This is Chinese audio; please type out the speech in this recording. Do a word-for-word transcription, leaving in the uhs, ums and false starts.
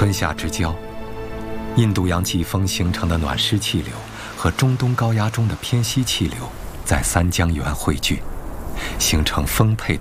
春夏之交，印度洋季风形成的暖湿气流和中东高压中的偏西气流在三江源汇聚，形成丰沛的